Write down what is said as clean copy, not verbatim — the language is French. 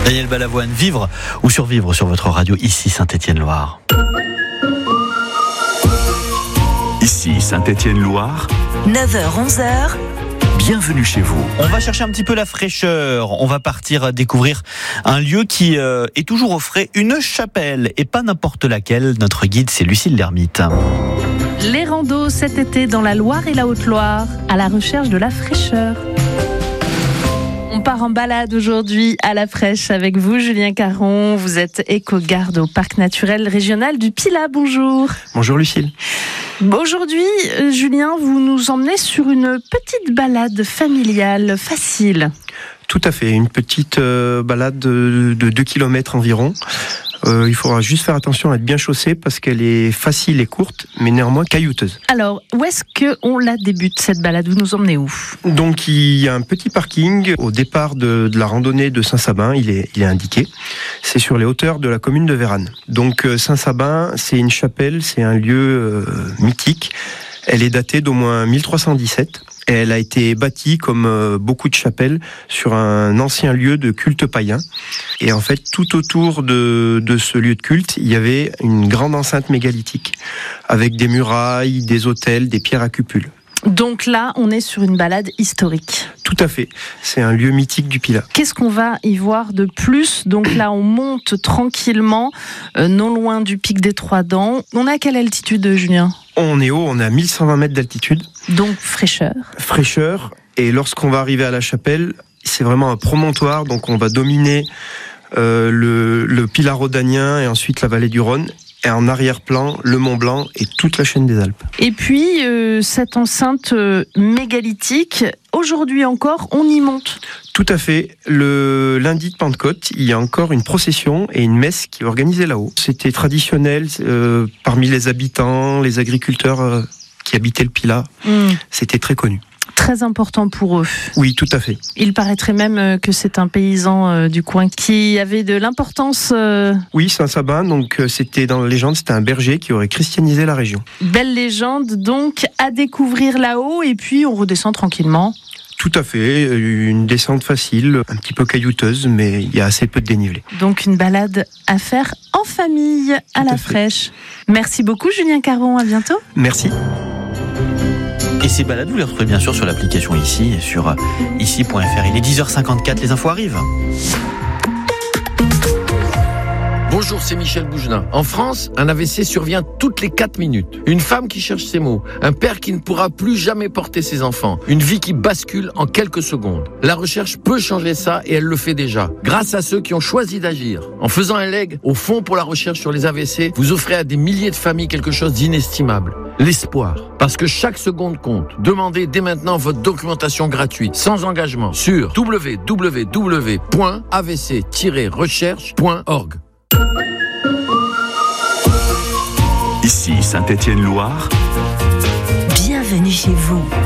Daniel Balavoine, vivre ou survivre sur votre radio, ici Saint-Étienne-Loire. Ici Saint-Étienne-Loire, 9h-11h. bienvenue chez vous. On va chercher un petit peu la fraîcheur. On va partir découvrir un lieu qui est toujours au frais, une chapelle, et pas n'importe laquelle. Notre guide, c'est Lucille Lermite. Les randos cet été dans la Loire et la Haute-Loire, à la recherche de la fraîcheur. On part en balade aujourd'hui à la fraîche avec vous, Julien Caron. Vous êtes éco-garde au Parc naturel régional du Pilat. Bonjour. Bonjour Lucille. Aujourd'hui, Julien, vous nous emmenez sur une petite balade familiale facile. Tout à fait, une petite balade de 2 km environ. Il faudra juste faire attention à être bien chaussé parce qu'elle est facile et courte, mais néanmoins caillouteuse. Alors, où est-ce qu'on la débute, cette balade ? Vous nous emmenez où ? Donc il y a un petit parking au départ de la randonnée de Saint-Sabin, il est indiqué. C'est sur les hauteurs de la commune de Véranne. Donc Saint-Sabin, c'est une chapelle, c'est un lieu mythique. Elle est datée d'au moins 1317. Et elle a été bâtie, comme beaucoup de chapelles, sur un ancien lieu de culte païen. Et en fait, tout autour de ce lieu de culte, il y avait une grande enceinte mégalithique, avec des murailles, des autels, des pierres à cupules. Donc là, on est sur une balade historique. Tout à fait. C'est un lieu mythique du Pilat. Qu'est-ce qu'on va y voir de plus ? Donc là, on monte tranquillement, non loin du pic des Trois Dents. On est à quelle altitude, Julien ? On est haut, on est à 1120 mètres d'altitude. Donc fraîcheur. Fraîcheur. Et lorsqu'on va arriver à la chapelle, c'est vraiment un promontoire. Donc on va dominer le Pilat rhodanien et ensuite la vallée du Rhône. Et en arrière-plan, le Mont Blanc et toute la chaîne des Alpes. Et puis, cette enceinte mégalithique, aujourd'hui encore, on y monte. Tout à fait. Le lundi de Pentecôte, il y a encore une procession et une messe qui est organisée là-haut. C'était traditionnel parmi les habitants, les agriculteurs qui habitaient le Pilat. C'était très connu. Très important pour eux. Oui, tout à fait. Il paraîtrait même que c'est un paysan du coin qui avait de l'importance. Oui, Saint-Sabin, donc c'était dans la légende, c'était un berger qui aurait christianisé la région. Belle légende donc à découvrir là-haut et puis on redescend tranquillement. Tout à fait, une descente facile, un petit peu caillouteuse, mais il y a assez peu de dénivelé. Donc une balade à faire en famille à la fraîche. Merci beaucoup Julien Caron, à bientôt. Merci. Et ces balades, vous les retrouvez bien sûr sur l'application Ici et sur ici.fr. Il est 10h54, les infos arrivent. Bonjour, c'est Michel Bougelin. En France, un AVC survient toutes les 4 minutes. Une femme qui cherche ses mots, un père qui ne pourra plus jamais porter ses enfants, une vie qui bascule en quelques secondes. La recherche peut changer ça et elle le fait déjà, grâce à ceux qui ont choisi d'agir. En faisant un leg au Fonds pour la recherche sur les AVC, vous offrez à des milliers de familles quelque chose d'inestimable. L'espoir. Parce que chaque seconde compte. Demandez dès maintenant votre documentation gratuite, sans engagement, sur www.avc-recherche.org. Ici Saint-Étienne-Loire, Bienvenue chez vous.